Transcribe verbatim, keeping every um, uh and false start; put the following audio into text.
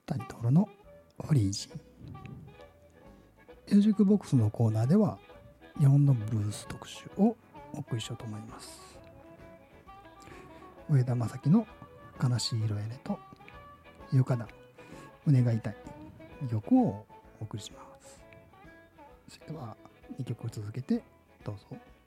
谷徹のフリージー。ミュージックボックスのコーナーでは日本のブルース特集をお送りしようと思います。上田正樹の悲しい色エレとゆかだ胸が痛い曲をお送りします。それではにきょく続けてどうぞ。